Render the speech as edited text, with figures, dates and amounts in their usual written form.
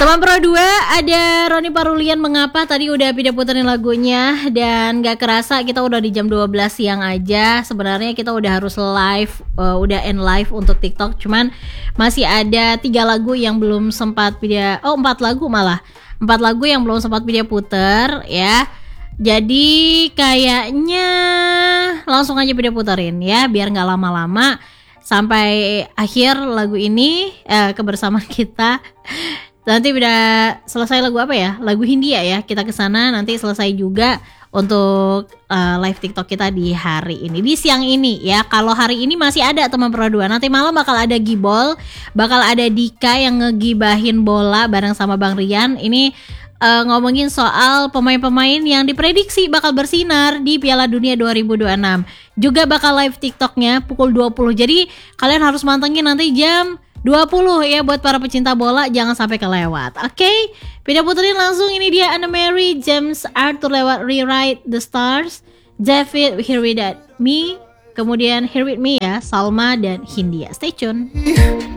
Teman Pro 2 ada Roni Parulian Mengapa, tadi udah Pida puterin lagunya. Dan gak kerasa kita udah di jam 12 siang aja. Sebenarnya kita udah harus live, udah end live untuk TikTok. Cuman masih ada 3 lagu yang belum sempat Pida, 4 lagu malah 4 lagu yang belum sempat Pida puter ya. Jadi kayaknya langsung aja Pida puterin ya, biar gak lama-lama sampai akhir lagu ini kebersamaan kita. Nanti udah selesai lagu apa ya? Lagu Hindia ya. Kita kesana nanti selesai juga untuk live TikTok kita di hari ini, di siang ini ya. Kalau hari ini masih ada teman Pro 2. Nanti malam bakal ada Gibol, bakal ada Dika yang ngegibahin bola bareng sama Bang Rian. Ini ngomongin soal pemain-pemain yang diprediksi bakal bersinar di Piala Dunia 2026. Juga bakal live TikToknya pukul 20. Jadi kalian harus mantengin nanti jam 20 ya buat para pecinta bola, jangan sampai kelewat. Oke, Pida puterin langsung, ini dia Anna Mary, James Arthur lewat Rewrite the Stars, David Here With Me, kemudian Here With Me ya, Salma dan Hindia. Stay tune.